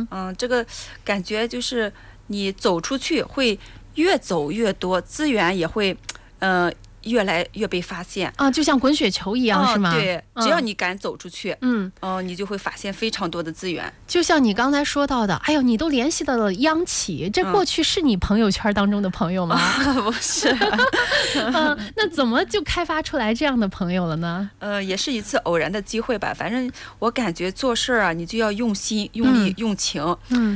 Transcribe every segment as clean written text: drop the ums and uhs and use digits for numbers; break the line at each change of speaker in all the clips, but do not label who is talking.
这个感觉就是你走出去会越走越多，资源也会越来越被发现
啊，就像滚雪球一样，是吗？
对，只要你敢走出去，你就会发现非常多的资源。
就像你刚才说到的，哎呦，你都联系到了央企，这过去是你朋友圈当中的朋友吗？
不是，
那怎么就开发出来这样的朋友了呢？
也是一次偶然的机会吧。反正我感觉做事啊，你就要用心、用力、用情，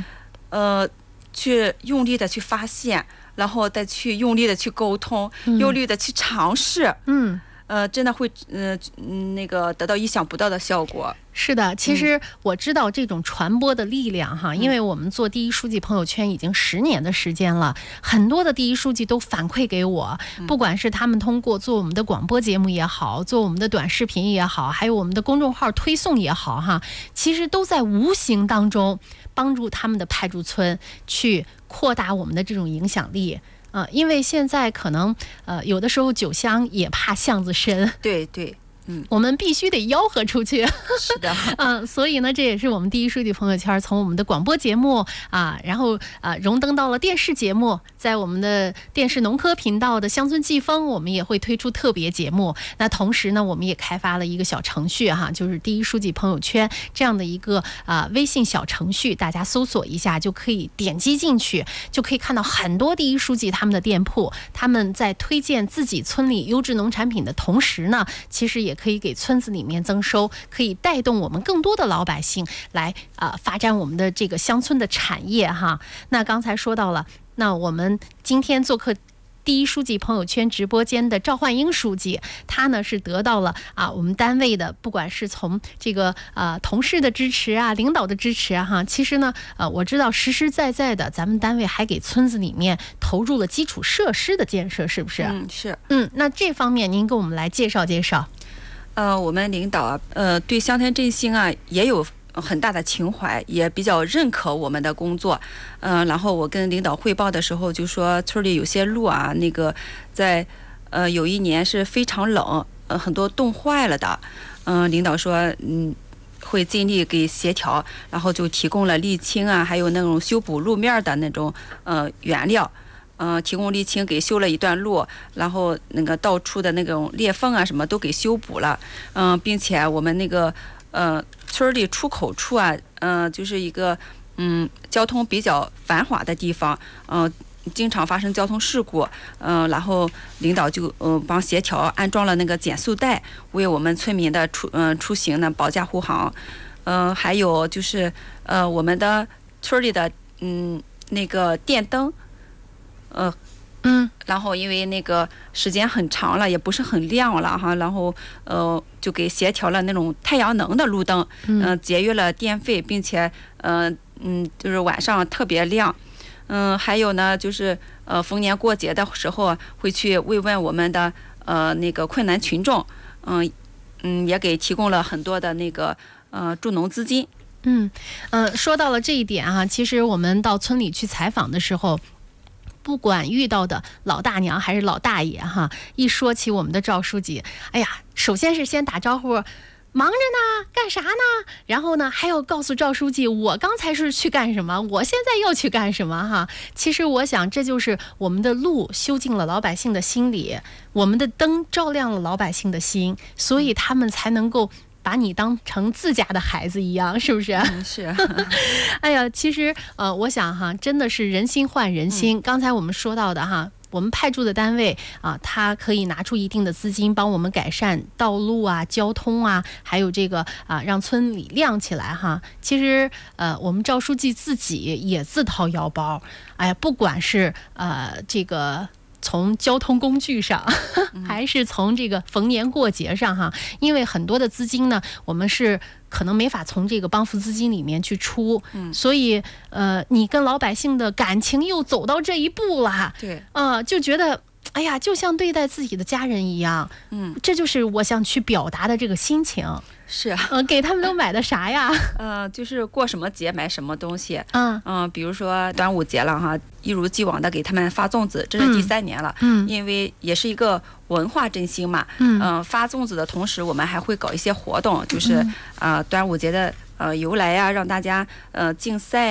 去用力的去发现。然后再去用力的去沟通，用力的去尝试，真的会那个得到意想不到的效果。
是的，其实我知道这种传播的力量哈，因为我们做第一书记朋友圈已经10年的时间了，很多的第一书记都反馈给我，不管是他们通过做我们的广播节目也好，做我们的短视频也好，还有我们的公众号推送也好哈，其实都在无形当中帮助他们的派驻村去扩大我们的这种影响力。因为现在可能有的时候酒香也怕巷子深，
对，
我们必须得吆喝出去。
是的，
所以呢，这也是我们第一书记朋友圈从我们的广播节目然后荣登到了电视节目，在我们的电视农科频道的乡村季风，我们也会推出特别节目。那同时呢，我们也开发了一个小程序哈，就是第一书记朋友圈这样的一个微信小程序，大家搜索一下就可以点击进去，就可以看到很多第一书记他们的店铺，他们在推荐自己村里优质农产品的同时呢，其实也可以给村子里面增收，可以带动我们更多的老百姓来发展我们的这个乡村的产业哈。那刚才说到了，那我们今天做客第一书记朋友圈直播间的赵焕英书记，他呢是得到了我们单位的，不管是从这个同事的支持领导的支持哈，其实呢我知道实实在在的，咱们单位还给村子里面投入了基础设施的建设，是不是？
是。
那这方面您给我们来介绍介绍。
我们领导对乡村振兴也有很大的情怀，也比较认可我们的工作。然后我跟领导汇报的时候就说，村里有些路那个在有一年是非常冷，很多冻坏了的。领导说会尽力给协调，然后就提供了沥青还有那种修补路面的那种原料。提供沥青给修了一段路，然后那个道处的那种裂缝什么都给修补了。并且我们那个村里出口处就是一个交通比较繁华的地方，经常发生交通事故。然后领导就帮协调安装了那个减速带，为我们村民的出行呢保驾护航。还有就是我们的村里的那个电灯。然后因为那个时间很长了，也不是很亮了哈，然后就给协调了那种太阳能的路灯，节约了电费，并且就是晚上特别亮。还有呢，就是逢年过节的时候会去慰问我们的那个困难群众，也给提供了很多的那个助农资金。
说到了这一点其实我们到村里去采访的时候，不管遇到的老大娘还是老大爷一说起我们的赵书记，哎呀，首先是先打招呼，忙着呢，干啥呢？然后呢，还要告诉赵书记，我刚才是去干什么，我现在要去干什么其实我想，这就是我们的路修进了老百姓的心里，我们的灯照亮了老百姓的心，所以他们才能够把你当成自家的孩子一样，是不是？
是。
哎呀，其实我想真的是人心换人心。刚才我们说到的我们派驻的单位它可以拿出一定的资金帮我们改善道路交通还有这个让村里亮起来其实我们赵书记自己也自掏腰包，哎呀，不管是这个从交通工具上还是从这个逢年过节上因为很多的资金呢，我们是可能没法从这个帮扶资金里面去出，所以你跟老百姓的感情又走到这一步了，
对，
就觉得哎呀，就像对待自己的家人一样，这就是我想去表达的这个心情。
是
给他们都买的啥呀？
就是过什么节买什么东西。比如说端午节了一如既往的给他们发粽子，这是第3年了。因为也是一个文化振兴嘛。发粽子的同时，我们还会搞一些活动，就是端午节的由来让大家竞赛